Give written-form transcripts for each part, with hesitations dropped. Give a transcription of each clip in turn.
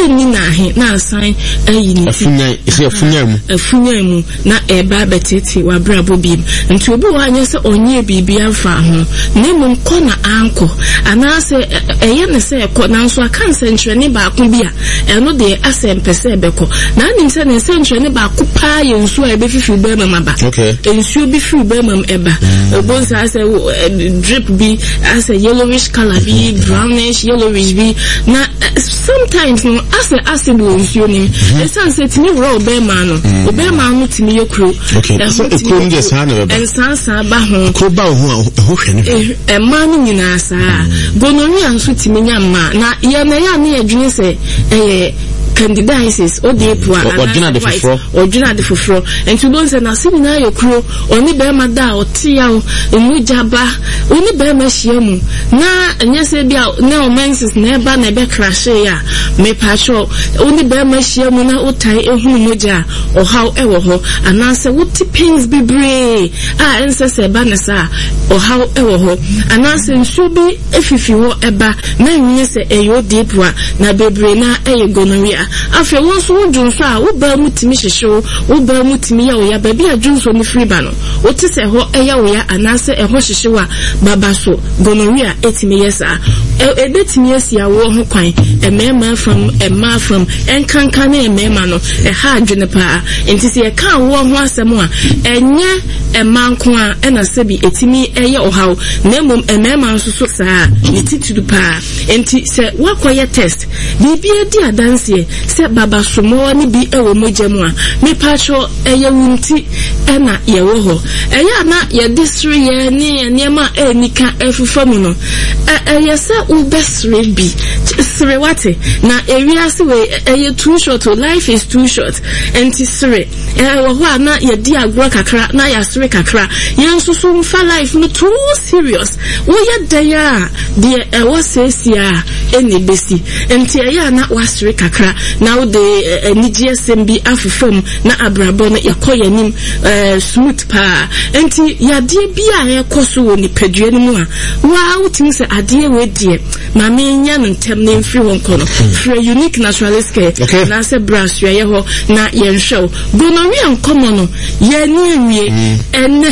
ni na he na asan ayi ni afunya mu na eba betete wa brabo bim nti obi wa anya se onye bibi afa ho na mum ko na anko ana se eye ne se ko na nso aka nsentwe ba ko bi a eno de asempese beko na nim se ne nsentwe ne ba ko pa ye nso a ebe fifi ba mama ba ensuo bi fifi ba mama eba obonsa ase drip bi as a yellowish color bi brownish yellowish bi na sometimes no as acid ensuo ni esan se timi ro ba ma no timi yekro so ekro nge sa na ba ensansa ba ho ko ba ho hwe ne ma no nyina sa gonorrhea nso timi nya ma na ya na ya na adwene se candidiasis o de po odwina de foforo enti bon se na simi na yekro oni be ma da otia o emu jaba oni be ma hia mu na nyese bia na o menses na eba na be crash ya me pacho oni be ma hia mu na otai ehunu moja o how ewo ho anase wuti pains bibre ense se ba na sa o how ewo ho anase nsu bi efifi ho eba na nyese eyo de po na bebre na gonorrhea afi wonso wodunso a wo ba mutimi hyehyew wo ba mutimi ya wo ya ba bia dwunso ni free ba no wo ti se ho eya wo ya anase eho hyehyew a baba so gonorrhea etimi yesa ebetimi yesia wo ho kwan emema fam enkanka na emema no ha adwene pa enti se ka wo ho asem a enye emanko a ena sebi etimi eye ohaw na mom emema nso so saa ni titudu pa enti se wakoye test bibia di adanse se baba somo ni bi ewo mogyamu a me pacho eye wunti ena ye wo ho eye na ye disri ye ni enema enika efufamu no eye se ubesre bi sre wate na ewiase we eye too short, life is too short enti sre wo ho na ye di agro kakra na ya sre kakra ye nso so mfa life no too serious wo ye daya de ewo sesia eni besi enti eye na wasre kakra now the NGSM be afufom na abrabo na yakoye nim smooth pa enti yade bia yekoso woni pedue ni mu a wa utim se ade we die ma me nya no ntem ne mfiri won kono free unique naturalist care na se brass ye ho na ye nhwew gonorrhea nkomo no ye ni wie enne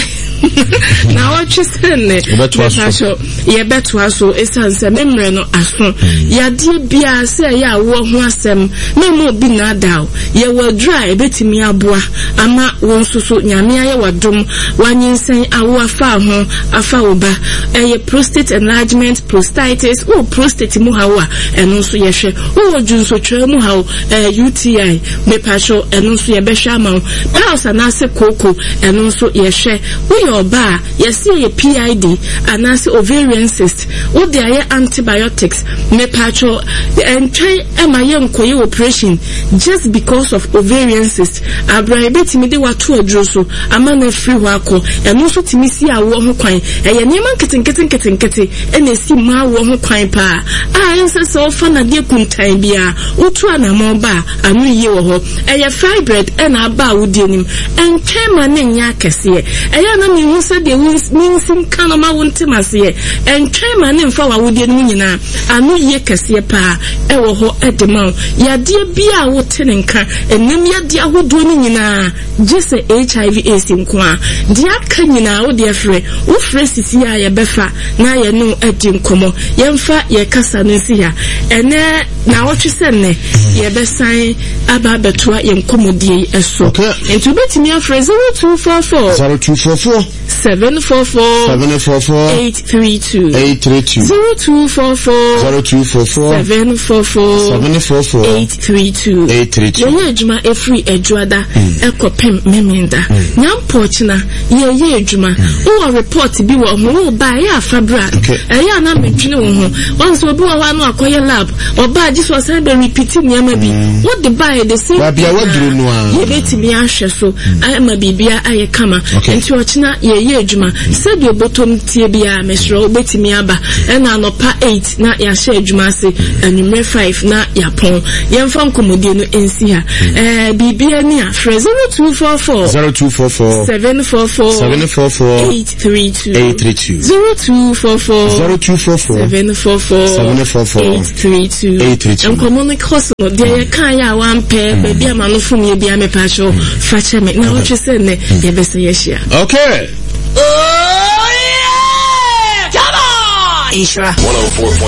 na watchisene betasho ye betwaso esanse memre no aso yade bia se ya wo ho asem na mo bi na daw ye wa dry betimi aboa ama won susu nyame aye wadom wanyinsen awo afa oba prostate enlargement prostatitis prostate mu hawa eno so ye hwe junso twa mu hawo UTI me pasho eno so ye behwe ama house na se koko eno so ye hwe oba yesi ye PID anase ovarian cyst wo de aye antibiotics me pacho entry emaye nkoye operation just because of ovarian cyst abra betimi de wato aduro so ama na free ho akọ eno so timi si awo ho kwan eye niam nkete ene si ma wo ho kwan pa ense so fa na de kuntan bia wotu anamo ba anu ye wo ho eye fibroid ena ba wo de nim enkema na nya kese eye na mi se de minsim kana ma wonte mase entwema ne mfa wa wodie no nyina anu ye kase pa ewo ho edema yade bia wote ne nka enem yade ahodo no nyina jese HIV AIDS nkoa de aka nyina wo de frɛ wo frɛ sisi a ye befa na ye no adi nkomo ye mfa ye kasa no si ya ene na wo twese ne ye besan aba betoa ye nkomodie eso enti betimi afrɛ 0244 744 832 0244 744 832 ye adwuma efri adwada ekopem memenda nyampochina ye adwuma wo report bi wo ho ba ya fabra ya na medwene wo ho once obi wo no akoye lab oba jiso say be repeat nyama bi what the buy the same ba bia waduru no a ye betimi ahwe so ama bibia aye kama enti ochina ye adwuma said your bottom tie bia mesro betimi aba na anopa 8 na ya hye adwuma se anwumre 5 na ya pon yemfa nkomodie no ensi ha bibia ni a 0244 744 832 0244 744 832 and common cost no dear kaya one pair baby a man from you be a me passion fache me now what you say ne ye be say yeshia. Okay. Oh yeah, come on, Isra. 104.